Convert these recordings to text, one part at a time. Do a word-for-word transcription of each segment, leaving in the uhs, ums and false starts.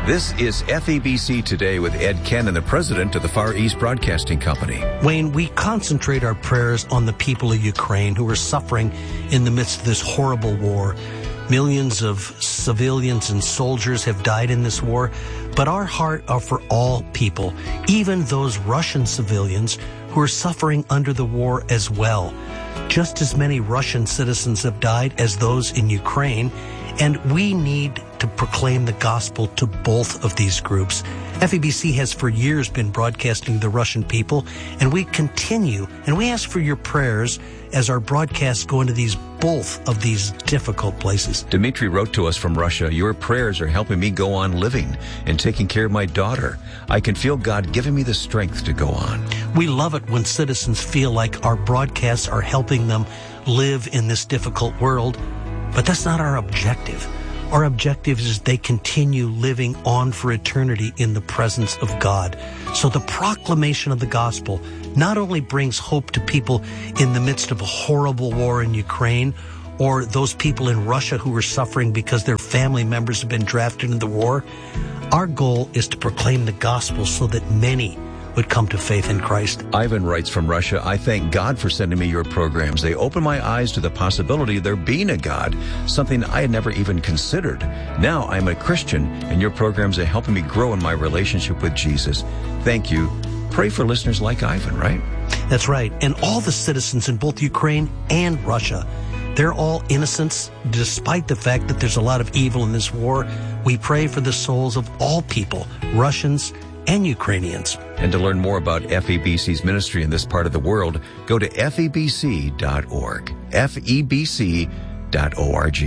This is F E B C Today with Ed Cannon, the president of the Far East Broadcasting Company. Wayne, we concentrate our prayers on the people of Ukraine who are suffering in the midst of this horrible war. Millions of civilians and soldiers have died in this war, but our heart are for all people, even those Russian civilians who are suffering under the war as well. Just as many Russian citizens have died as those in Ukraine, and we need to proclaim the gospel to both of these groups. F E B C has for years been broadcasting to the Russian people, and we continue, and we ask for your prayers as our broadcasts go into these both of these difficult places. Dmitry wrote to us from Russia, "Your prayers are helping me go on living and taking care of my daughter. I can feel God giving me the strength to go on." We love it when citizens feel like our broadcasts are helping them live in this difficult world, but that's not our objective. Our objective is they continue living on for eternity in the presence of God. So the proclamation of the gospel not only brings hope to people in the midst of a horrible war in Ukraine, or those people in Russia who are suffering because their family members have been drafted into the war. Our goal is to proclaim the gospel so that many would come to faith in Christ. Ivan writes from Russia, "I thank God for sending me your programs. They open my eyes to the possibility of there being a God, something I had never even considered. Now I'm a Christian, and your programs are helping me grow in my relationship with Jesus. Thank you." Pray for listeners like Ivan, right? That's right. And all the citizens in both Ukraine and Russia, they're all innocents, despite the fact that there's a lot of evil in this war. We pray for the souls of all people, Russians and Ukrainians. And to learn more about F E B C's ministry in this part of the world, go to F E B C dot org. F E B C dot org.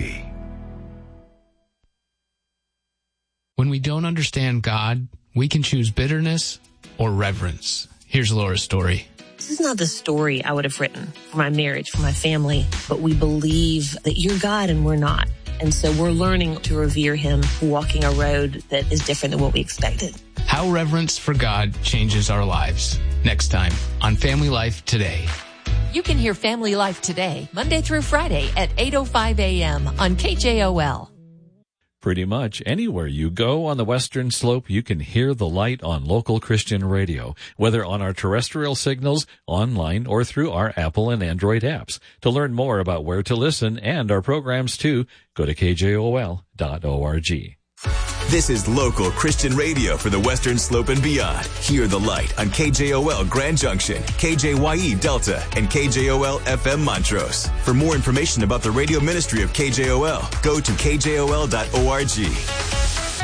When we don't understand God, we can choose bitterness or reverence. Here's Laura's story. This is not the story I would have written for my marriage, for my family, but we believe that you're God and we're not. And so we're learning to revere him, walking a road that is different than what we expected. How reverence for God changes our lives. Next time on Family Life Today. You can hear Family Life Today, Monday through Friday at eight oh five a.m. on K J O L. Pretty much anywhere you go on the Western Slope, you can hear the light on local Christian radio, whether on our terrestrial signals, online, or through our Apple and Android apps. To learn more about where to listen and our programs too, go to K J O L dot org. This is local Christian radio for the Western Slope and beyond. Hear the light on K J O L Grand Junction, K J Y E Delta, and K J O L F M Montrose. For more information about the radio ministry of K J O L, go to K J O L dot org.